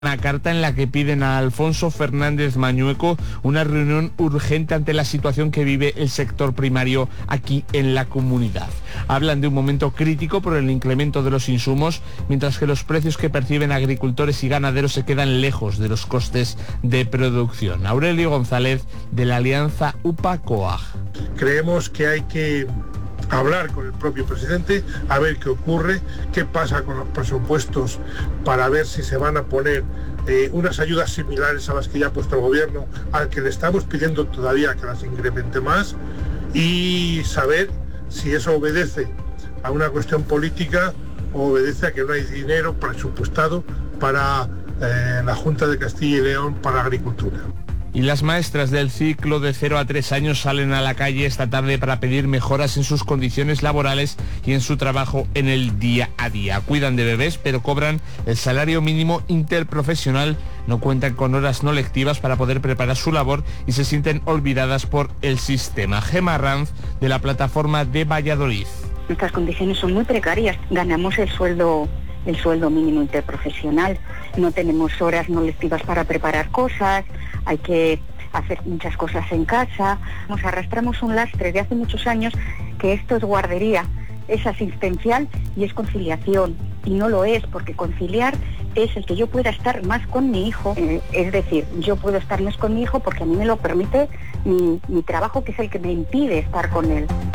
Una carta en la que piden a Alfonso Fernández Mañueco una reunión urgente ante la situación que vive el sector primario aquí en la comunidad. Hablan de un momento crítico por el incremento de los insumos, mientras que los precios que perciben agricultores y ganaderos se quedan lejos de los costes de producción. Aurelio González, de la Alianza UPA-COAG. Creemos que hay que hablar con el propio presidente, a ver qué ocurre, qué pasa con los presupuestos, para ver si se van a poner unas ayudas similares a las que ya ha puesto el gobierno, al que le estamos pidiendo todavía que las incremente más, y saber si eso obedece a una cuestión política o obedece a que no hay dinero presupuestado para la Junta de Castilla y León para agricultura. Y las maestras del ciclo de 0 a 3 años salen a la calle esta tarde para pedir mejoras en sus condiciones laborales y en su trabajo en el día a día. Cuidan de bebés, pero cobran el salario mínimo interprofesional, no cuentan con horas no lectivas para poder preparar su labor y se sienten olvidadas por el sistema. Gemma Ranz, de la plataforma de Valladolid. Nuestras condiciones son muy precarias. Ganamos el sueldo mínimo interprofesional. No tenemos horas no lectivas para preparar cosas, hay que hacer muchas cosas en casa. Nos arrastramos un lastre de hace muchos años que esto es guardería, es asistencial y es conciliación. Y no lo es, porque conciliar es el que yo pueda estar más con mi hijo. Es decir, yo puedo estar más con mi hijo porque a mí me lo permite mi trabajo, que es el que me impide estar con él.